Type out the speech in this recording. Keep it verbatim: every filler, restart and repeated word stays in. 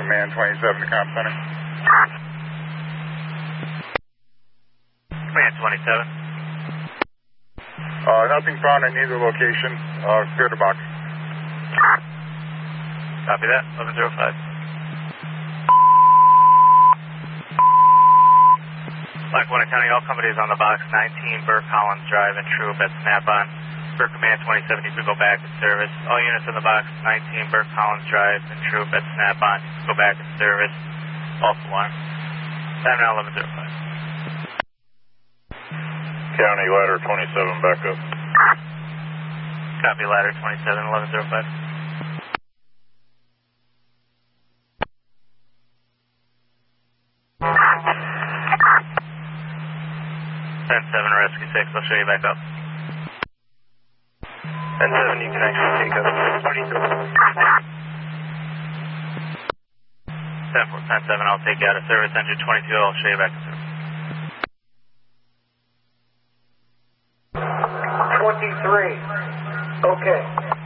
Command twenty-seven to Comm Center. Command twenty-seven. Uh, nothing found in either location. Uh, clear the box. Copy that. eleven zero five. Black one County, all companies on the box, nineteen Burke Collins Drive and Troop at Snap-on. For Command twenty-seven, you could go back in service. All units in the box, nineteen Burke Collins Drive and Troop at Snap-on. Go back in service. False alarm. Time now eleven zero five. County ladder twenty-seven, back up. Copy ladder twenty-seven, eleven zero five. ten seven, rescue six, I'll show you back up. ten seven, you can actually take up twenty-two. ten four, ten seven, I'll take you out of service. Engine twenty-two, I'll show you back in service. twenty-three. Okay.